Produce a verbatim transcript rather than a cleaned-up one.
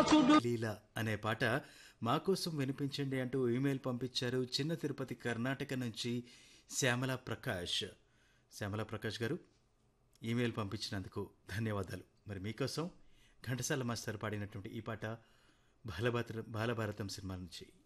లీల అనే పాట మా కోసం వినిపించండి అంటూ ఈమెయిల్ పంపించారు చిన్న తిరుపతి కర్ణాటక నుంచి శ్యామల ప్రకాష్. శ్యామల ప్రకాష్ గారు ఈమెయిల్ పంపించినందుకు ధన్యవాదాలు. మరి మీకోసం ఘంటసాల మాస్టర్ పాడినటువంటి ఈ పాట బాలభారతం బాలభారతం సినిమా నుంచి.